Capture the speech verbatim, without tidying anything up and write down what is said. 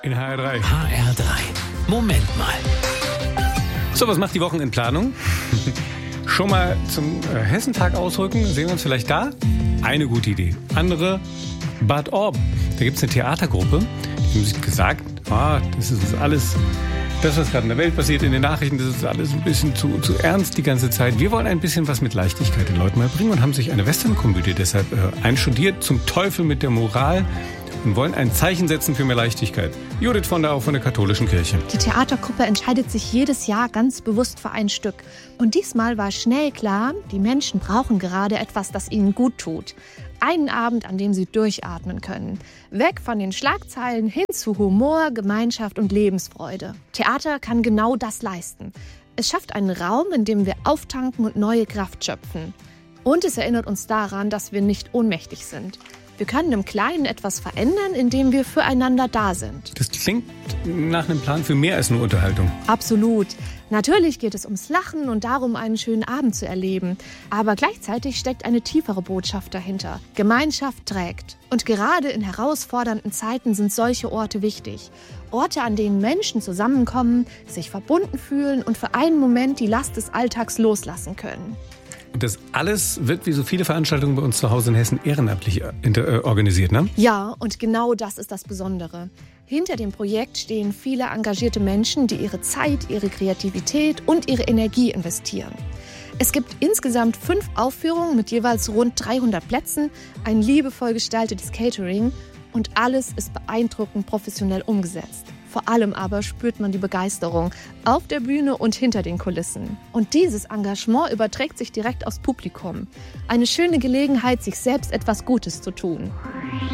In H R drei. H R drei. Moment mal. So, was macht die Wochenendplanung? Schon mal zum äh, Hessentag ausrücken. Sehen wir uns vielleicht da? Eine gute Idee. Andere, Bad Orb. Da gibt es eine Theatergruppe. Die haben sich gesagt, ah, das ist alles, das, was gerade in der Welt passiert, in den Nachrichten, das ist alles ein bisschen zu, zu ernst die ganze Zeit. Wir wollen ein bisschen was mit Leichtigkeit den Leuten mal bringen und haben sich eine Westernkomödie deshalb äh, einstudiert, zum Teufel mit der Moral, und wollen ein Zeichen setzen für mehr Leichtigkeit. Judith von der Au von der katholischen Kirche. Die Theatergruppe entscheidet sich jedes Jahr ganz bewusst für ein Stück. Und diesmal war schnell klar, die Menschen brauchen gerade etwas, das ihnen gut tut. Einen Abend, an dem sie durchatmen können. Weg von den Schlagzeilen hin zu Humor, Gemeinschaft und Lebensfreude. Theater kann genau das leisten. Es schafft einen Raum, in dem wir auftanken und neue Kraft schöpfen. Und es erinnert uns daran, dass wir nicht ohnmächtig sind. Wir können im Kleinen etwas verändern, indem wir füreinander da sind. Das klingt nach einem Plan für mehr als nur Unterhaltung. Absolut. Natürlich geht es ums Lachen und darum, einen schönen Abend zu erleben. Aber gleichzeitig steckt eine tiefere Botschaft dahinter. Gemeinschaft trägt. Und gerade in herausfordernden Zeiten sind solche Orte wichtig. Orte, an denen Menschen zusammenkommen, sich verbunden fühlen und für einen Moment die Last des Alltags loslassen können. Und das alles wird, wie so viele Veranstaltungen bei uns zu Hause in Hessen, ehrenamtlich äh, organisiert, ne? Ja, und genau das ist das Besondere. Hinter dem Projekt stehen viele engagierte Menschen, die ihre Zeit, ihre Kreativität und ihre Energie investieren. Es gibt insgesamt fünf Aufführungen mit jeweils rund dreihundert Plätzen, ein liebevoll gestaltetes Catering und alles ist beeindruckend professionell umgesetzt. Vor allem aber spürt man die Begeisterung auf der Bühne und hinter den Kulissen. Und dieses Engagement überträgt sich direkt aufs Publikum. Eine schöne Gelegenheit, sich selbst etwas Gutes zu tun.